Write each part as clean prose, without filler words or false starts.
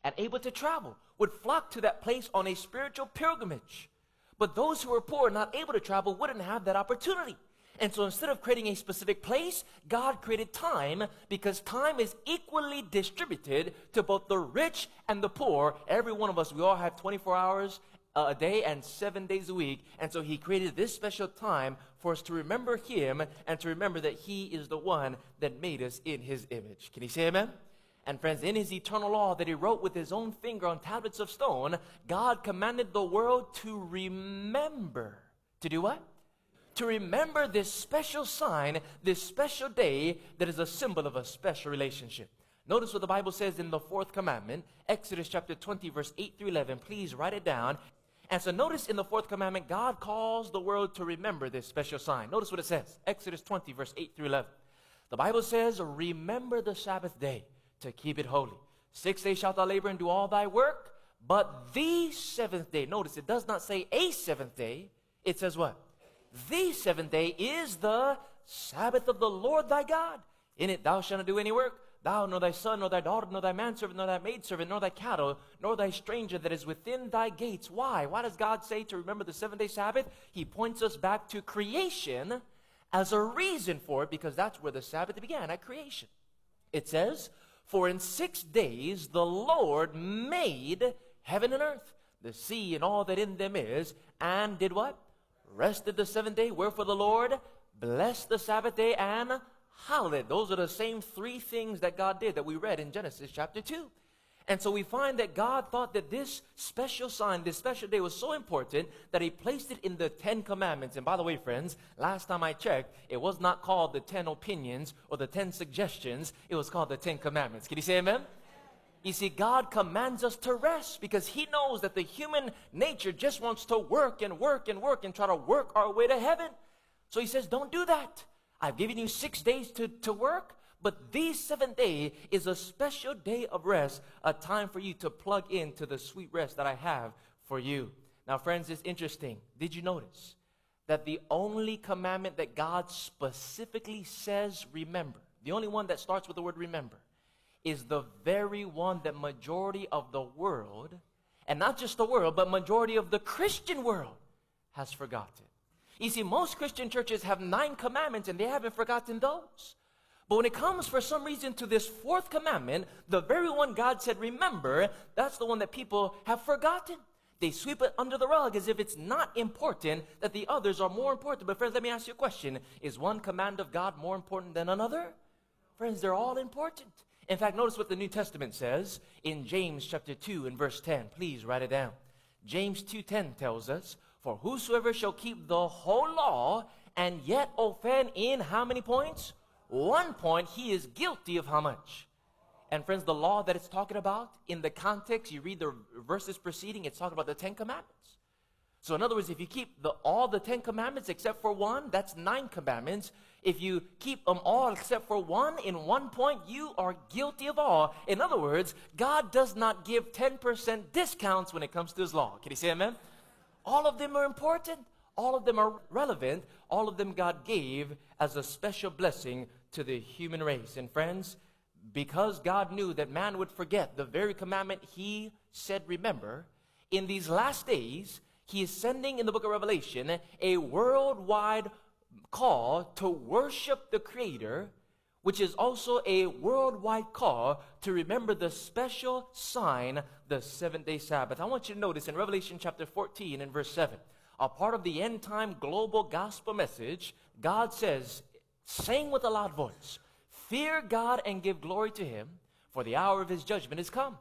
and able to travel would flock to that place on a spiritual pilgrimage. But those who were poor, not able to travel, wouldn't have that opportunity. And so instead of creating a specific place, God created time, because time is equally distributed to both the rich and the poor. Every one of us, we all have 24 hours a day and 7 days a week. And so he created this special time for us to remember him and to remember that he is the one that made us in his image. Can you say amen? And friends, in his eternal law that he wrote with his own finger on tablets of stone, God commanded the world to remember. To do what? To remember this special sign, this special day that is a symbol of a special relationship. Notice what the Bible says in the fourth commandment, Exodus chapter 20, verse 8 through 11. Please write it down. And so notice in the fourth commandment, God calls the world to remember this special sign. Notice what it says, Exodus 20, verse 8 through 11. The Bible says, remember the Sabbath day to keep it holy. 6 days shalt thou labor and do all thy work, but the seventh day, notice it does not say a seventh day, it says what? The seventh day is the Sabbath of the Lord thy God. In it thou shalt not do any work, thou, nor thy son, nor thy daughter, nor thy manservant, nor thy maidservant, nor thy cattle, nor thy stranger that is within thy gates. Why? Why does God say to remember the seventh-day Sabbath? He points us back to creation as a reason for it, because that's where the Sabbath began, at creation. It says, for in 6 days the Lord made heaven and earth, the sea and all that in them is, and did what? Rested the seventh day. Wherefore the Lord blessed the Sabbath day and hallowed it. Those are the same three things that God did that we read in Genesis chapter 2. And so we find that God thought that this special sign, this special day was so important that he placed it in the 10 commandments. And by the way, friends, last time I checked, it was not called the 10 opinions or the 10 suggestions. It was called the 10 commandments. Can you say amen? You see, God commands us to rest because he knows that the human nature just wants to work and work and work and try to work our way to heaven. So he says, don't do that. I've given you 6 days to work, but the seventh day is a special day of rest, a time for you to plug into the sweet rest that I have for you. Now, friends, it's interesting. Did you notice that the only commandment that God specifically says remember, the only one that starts with the word remember, is the very one that majority of the world, and not just the world, but majority of the Christian world has forgotten? You see, most Christian churches have 9 commandments and they haven't forgotten those. But when it comes for some reason to this fourth commandment, the very one God said remember, that's the one that people have forgotten. They sweep it under the rug as if it's not important, that the others are more important. But friends, let me ask you a question. Is one command of God more important than another? Friends, they're all important. In fact, notice what the New Testament says in James chapter 2 and verse 10. Please write it down. James 2:10 tells us, for whosoever shall keep the whole law and yet offend in how many points? 1 point, he is guilty of how much? And friends, the law that it's talking about, in the context, you read the verses preceding, it's talking about the 10 commandments. So in other words, if you keep all the 10 commandments except for one, that's 9 commandments. If you keep them all except for one, in 1 point, you are guilty of all. In other words, God does not give 10% discounts when it comes to his law. Can you say amen? All of them are important. All of them are relevant. All of them God gave as a special blessing to the human race. And friends, because God knew that man would forget the very commandment he said remember, in these last days, he is sending in the book of Revelation a worldwide call to worship the Creator, which is also a worldwide call to remember the special sign, the seventh-day Sabbath. I want you to notice in Revelation chapter 14 and verse 7, a part of the end-time global gospel message, God says, saying with a loud voice, fear God and give glory to him, for the hour of his judgment is come.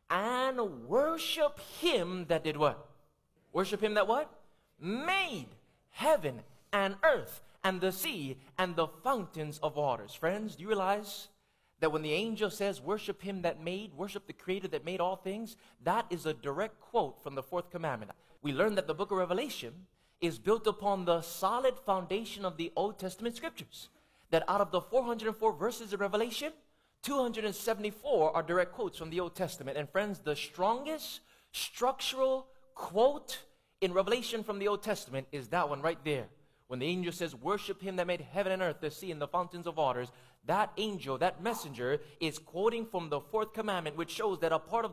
And worship him that did what? Worship him that what? Made heaven and earth and the sea and the fountains of waters. Friends, do you realize that when the angel says worship him that made, worship the Creator that made all things, that is a direct quote from the fourth commandment. We learn that the book of Revelation is built upon the solid foundation of the Old Testament scriptures. That out of the 404 verses of Revelation, 274 are direct quotes from the Old Testament. And friends, the strongest structural quote in Revelation from the Old Testament is that one right there. When the angel says, worship him that made heaven and earth, the sea and the fountains of waters, that angel, that messenger is quoting from the fourth commandment, which shows that a part of